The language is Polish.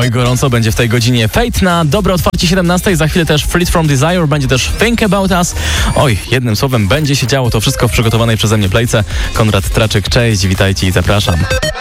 Oj, gorąco będzie w tej godzinie. Fate na dobre otwarcie 17. Za chwilę też Fleet from Desire. Będzie też Think About Us. Oj, jednym słowem będzie się działo to wszystko w przygotowanej przeze mnie playce. Konrad Traczyk, cześć, witajcie i zapraszam.